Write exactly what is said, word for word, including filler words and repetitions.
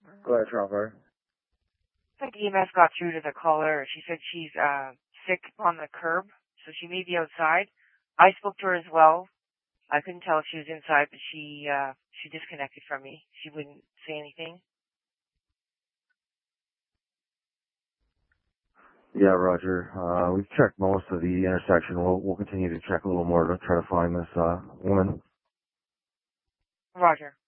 Go ahead, Trevor. I think E M S got through to the caller. She said she's uh, sick on the curb, so she may be outside. I spoke to her as well. I couldn't tell if she was inside, but she uh, she disconnected from me. She wouldn't say anything. Yeah, Roger. Uh, we've checked most of the intersection. We'll, we'll continue to check a little more to try to find this uh, woman. Roger.